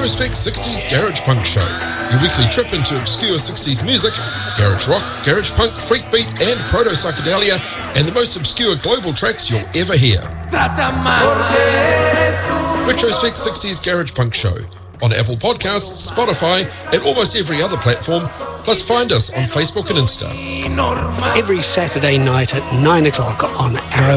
Retrospect 60s Garage Punk Show, your weekly trip into obscure 60s music, garage rock, garage punk, freak beat and proto-psychedelia, and the most obscure global tracks you'll ever hear. Retrospect 60s Garage Punk Show, on Apple Podcasts, Spotify, and almost every other platform, plus find us on Facebook and Insta. Every Saturday night at 9 o'clock on Arrow